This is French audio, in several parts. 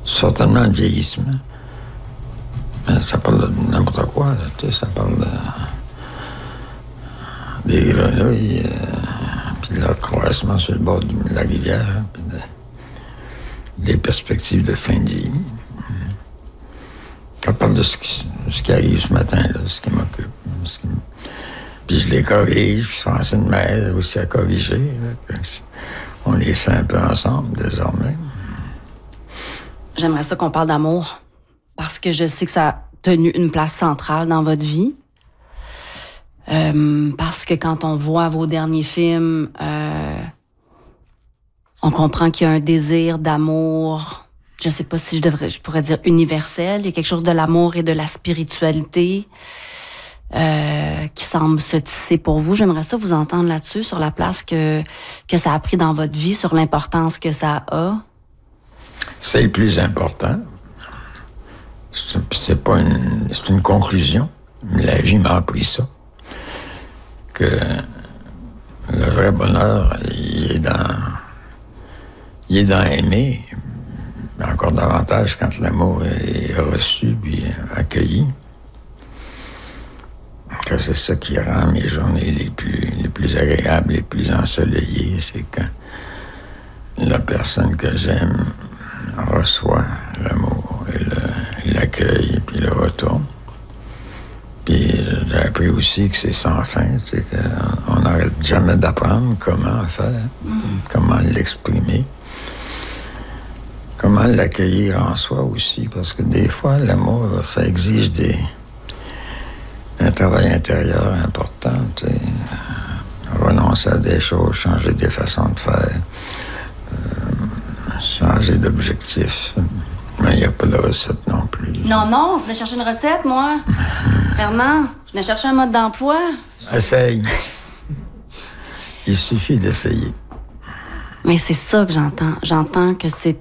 Certainement le vieillissement. Mais ça parle de n'importe quoi, là, tu sais, ça parle des grenouilles, puis leur croissement sur le bord de la rivière, puis des perspectives de fin de vie. Ça parle de ce qui arrive ce matin, là, ce qui m'occupe. Puis je les corrige, puis Francine m'aide aussi à corriger. Là, on les fait un peu ensemble, désormais. J'aimerais ça qu'on parle d'amour, parce que je sais que ça a tenu une place centrale dans votre vie. Parce que quand on voit vos derniers films, on comprend qu'il y a un désir d'amour, je sais pas si je pourrais dire universel. Il y a quelque chose de l'amour et de la spiritualité qui semble se tisser pour vous. J'aimerais ça vous entendre là-dessus, sur la place que ça a pris dans votre vie, sur l'importance que ça a. C'est le plus important. C'est une conclusion. La vie m'a appris ça. Que le vrai bonheur, il est dans aimer, mais encore davantage quand l'amour est reçu puis accueilli. Que c'est ça qui rend mes journées les plus agréables, les plus ensoleillées, c'est quand la personne que j'aime reçoit l'amour et l'accueil, puis le retourne. Puis j'ai appris aussi que c'est sans fin, tu sais, qu'on n'arrête jamais d'apprendre comment faire, comment l'exprimer, comment l'accueillir en soi aussi, parce que des fois, l'amour, ça exige un travail intérieur important, tu sais, renoncer à des choses, changer des façons de faire, changer d'objectif. Mais il n'y a pas de recette non plus. Non, je venais chercher une recette, moi. Fernand, je venais chercher un mode d'emploi. Essaye. Il suffit d'essayer. Mais c'est ça que j'entends. J'entends que c'est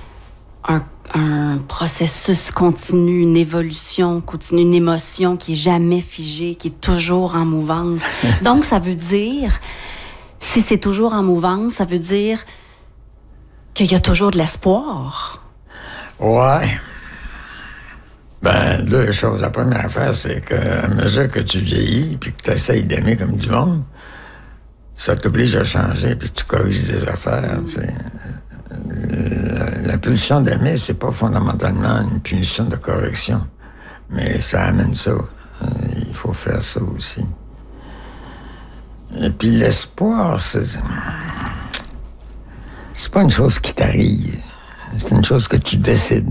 un processus continu, une évolution continue, une émotion qui est jamais figée, qui est toujours en mouvance. Donc, ça veut dire, si c'est toujours en mouvance, ça veut dire qu'il y a toujours de l'espoir. Ouais. Ben, deux choses. La première affaire, c'est qu'à mesure que tu vieillis puis que tu essayes d'aimer comme du monde, ça t'oblige à changer puis tu corriges des affaires, tu sais. La pulsion d'aimer, c'est pas fondamentalement une pulsion de correction, mais ça amène ça. Il faut faire ça aussi. Et puis l'espoir, c'est pas une chose qui t'arrive, c'est une chose que tu décides.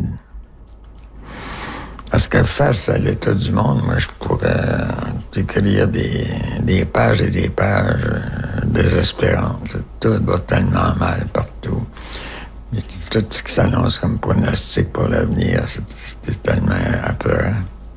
Parce que face à l'état du monde, moi, je pourrais écrire des pages et des pages désespérantes. Tout va tellement mal partout. Et tout ce qui s'annonce comme pronostic pour l'avenir, c'est tellement apeurant.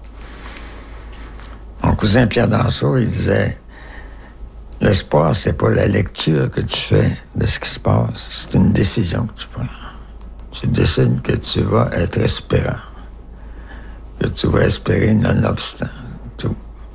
Mon cousin Pierre Danseau, il disait, l'espoir, c'est pas la lecture que tu fais de ce qui se passe, c'est une décision que tu prends. Tu décides que tu vas être espérant, que tu vas espérer nonobstant tout.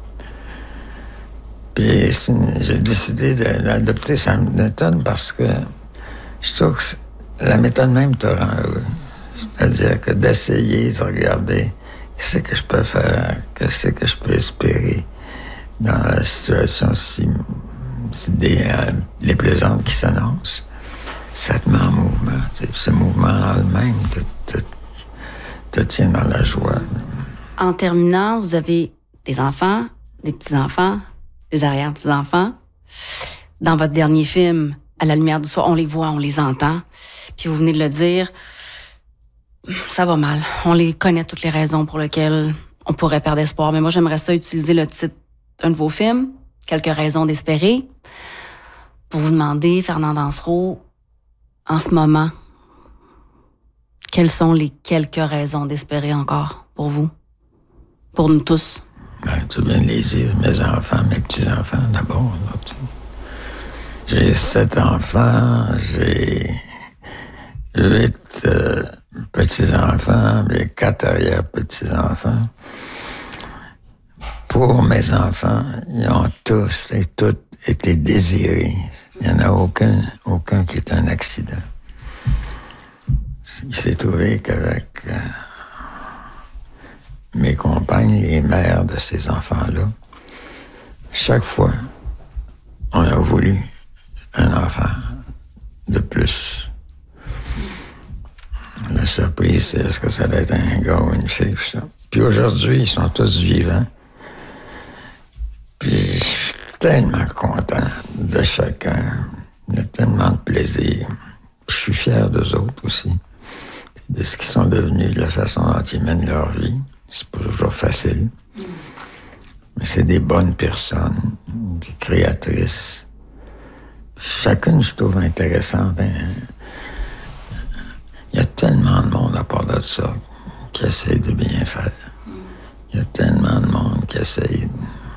Puis j'ai décidé d'adopter sa méthode parce que je trouve que la méthode même te rend heureux. C'est-à-dire que d'essayer de regarder qu'est-ce que je peux faire, qu'est-ce que je peux espérer dans la situation si déplaisante qui s'annonce, ça te met en mouvement. Ce mouvement en lui-même te tient dans la joie. En terminant, vous avez des enfants, des petits-enfants, des arrière-petits-enfants. Dans votre dernier film, À la lumière du soir, on les voit, on les entend. Puis vous venez de le dire, ça va mal. On les connaît toutes les raisons pour lesquelles on pourrait perdre espoir. Mais moi, j'aimerais ça utiliser le titre d'un de vos films, Quelques raisons d'espérer, pour vous demander, Fernand Dansereau, en ce moment, quelles sont les quelques raisons d'espérer encore pour vous, pour nous tous? Ben, tu viens de les dire, mes enfants, mes petits-enfants, d'abord. J'ai 7 enfants, j'ai 8 petits-enfants, j'ai 4 arrière-petits-enfants. Pour mes enfants, ils ont tous et toutes été désirés. Il n'y en a aucun qui est un accident. il s'est trouvé qu'avec mes compagnes, les mères de ces enfants-là, chaque fois, on a voulu un enfant de plus. La surprise, c'est est-ce que ça doit être un gars ou une fille, ça. Puis aujourd'hui, ils sont tous vivants. Puis je suis tellement content de chacun. Il y a tellement de plaisir. Je suis fier d'eux autres aussi, de ce qu'ils sont devenus, de la façon dont ils mènent leur vie. C'est pas toujours facile. Mais c'est des bonnes personnes, des créatrices. Chacune, je trouve, intéressante. Il y a tellement de monde à part de ça qui essaye de bien faire. Il y a tellement de monde qui essaye,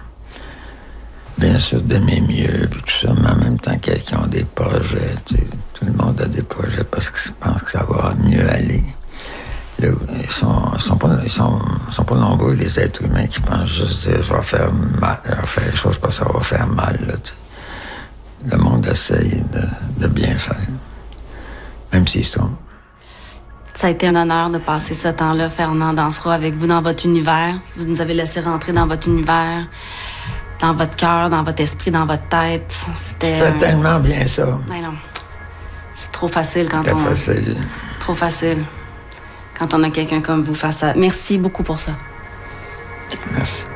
bien sûr, d'aimer mieux, puis tout ça, mais en même temps, qui ont des projets. Tu sais, tout le monde a des projets parce qu'ils pensent que ça va mieux aller. Là, ils sont pas nombreux, les êtres humains, qui pensent juste dire « je vais faire mal, je vais faire les choses parce que ça va faire mal ». Là, tu sais. Le monde essaye de bien faire, même s'ils se trompent. Ça a été un honneur de passer ce temps-là, Fernand Dansereau, avec vous dans votre univers. Vous nous avez laissé rentrer dans votre univers, dans votre cœur, dans votre esprit, dans votre tête. Tu fais tellement bien ça. Mais non. C'est trop facile quand C'était facile. Trop facile. Quand on a quelqu'un comme vous face à... Merci beaucoup pour ça. Merci.